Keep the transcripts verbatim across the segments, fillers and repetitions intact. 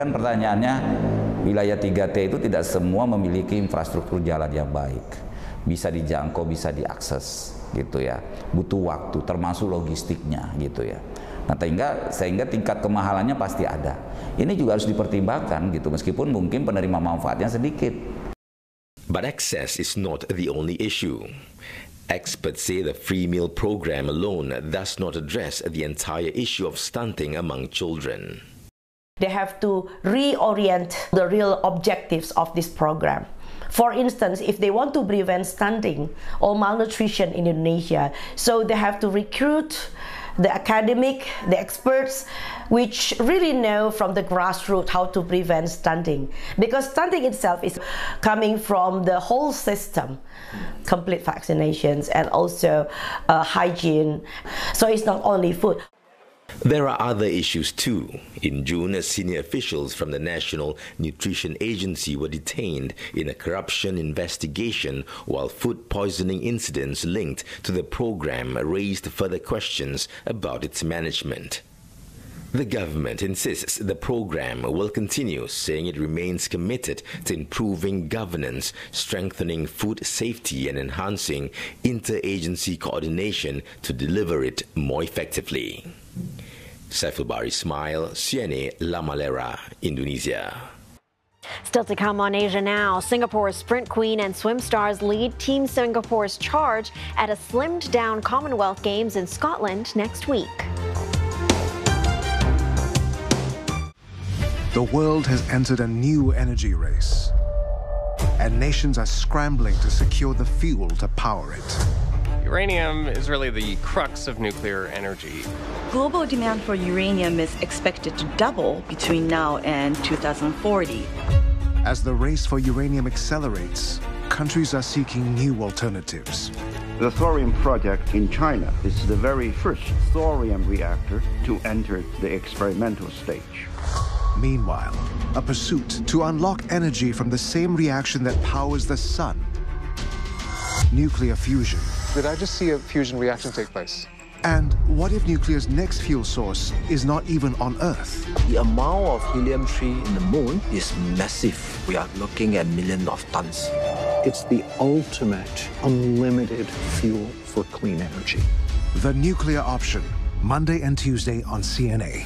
Kan pertanyaannya, wilayah tiga T itu tidak semua memiliki infrastruktur jalan yang baik, bisa dijangkau, bisa diakses, gitu ya. Butuh waktu, termasuk logistiknya, gitu ya. Nah, sehingga sehingga tingkat kemahalannya pasti ada. Ini juga harus dipertimbangkan, gitu, meskipun mungkin penerima manfaatnya sedikit. But access is not the only issue. Experts say the free meal program alone does not address the entire issue of stunting among children. They have to reorient the real objectives of this program. For instance, if they want to prevent stunting or malnutrition in Indonesia, so they have to recruit the academic, the experts, which really know from the grassroots how to prevent stunting. Because stunting itself is coming from the whole system, complete vaccinations and also uh, hygiene. So it's not only food. There are other issues too. In June, senior officials from the National Nutrition Agency were detained in a corruption investigation, while food poisoning incidents linked to the program raised further questions about its management. The government insists the program will continue, saying it remains committed to improving governance, strengthening food safety and enhancing interagency coordination to deliver it more effectively. Saiful Bahri Ismail, C N A, La Malera, Indonesia. Still to come on Asia Now, Singapore's sprint queen and swim stars lead Team Singapore's charge at a slimmed-down Commonwealth Games in Scotland next week. The world has entered a new energy race, and nations are scrambling to secure the fuel to power it. Uranium is really the crux of nuclear energy. Global demand for uranium is expected to double between now and two thousand forty. As the race for uranium accelerates, countries are seeking new alternatives. The thorium project in China is the very first thorium reactor to enter the experimental stage. Meanwhile, a pursuit to unlock energy from the same reaction that powers the sun. Nuclear fusion. Did I just see a fusion reaction take place? And what if nuclear's next fuel source is not even on Earth? The amount of helium three in the moon is massive. We are looking at millions of tons. It's the ultimate unlimited fuel for clean energy. The Nuclear Option, Monday and Tuesday on C N A.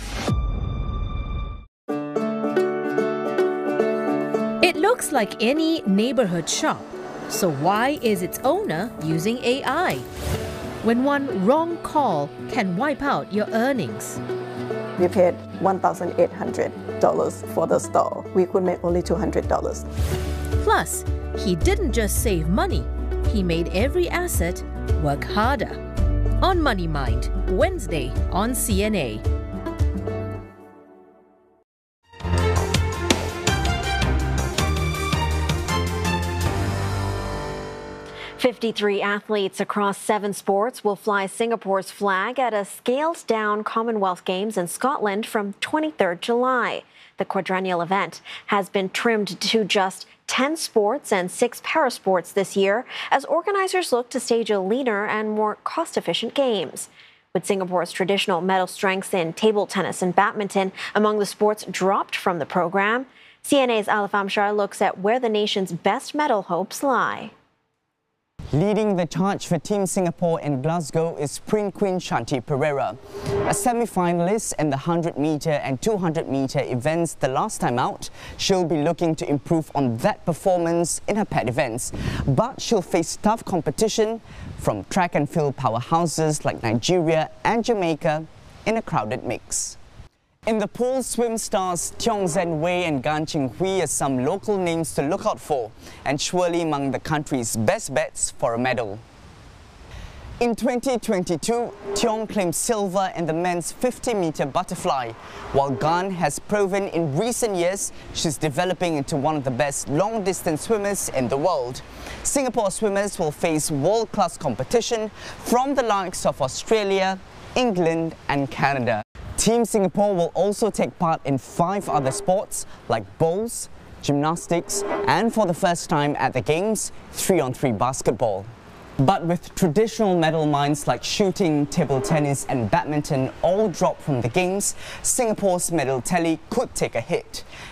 It looks like any neighborhood shop. So why is its owner using A I? When one wrong call can wipe out your earnings. We paid one thousand eight hundred dollars for the store. We could make only two hundred dollars. Plus, he didn't just save money, he made every asset work harder. On Money Mind, Wednesday on C N A. fifty-three athletes across seven sports will fly Singapore's flag at a scaled-down Commonwealth Games in Scotland from twenty-third July. The quadrennial event has been trimmed to just ten sports and six parasports this year as organizers look to stage a leaner and more cost-efficient games. With Singapore's traditional medal strengths in table tennis and badminton among the sports dropped from the program, C N A's Alif Amshar looks at where the nation's best medal hopes lie. Leading the charge for Team Singapore in Glasgow is sprint queen Shanti Pereira. A semi-finalist in the one hundred metre and two hundred metre events the last time out, she'll be looking to improve on that performance in her pet events. But she'll face tough competition from track and field powerhouses like Nigeria and Jamaica in a crowded mix. In the pool, swim stars Tiong Zen Wei and Gan Ching Hui are some local names to look out for, and surely among the country's best bets for a medal. In twenty twenty-two, Tiong claimed silver in the men's fifty metre butterfly, while Gan has proven in recent years she's developing into one of the best long-distance swimmers in the world. Singapore swimmers will face world-class competition from the likes of Australia, England and Canada. Team Singapore will also take part in five other sports like bowls, gymnastics and for the first time at the Games, three on three basketball. But with traditional medal mines like shooting, table tennis and badminton all dropped from the Games, Singapore's medal tally could take a hit.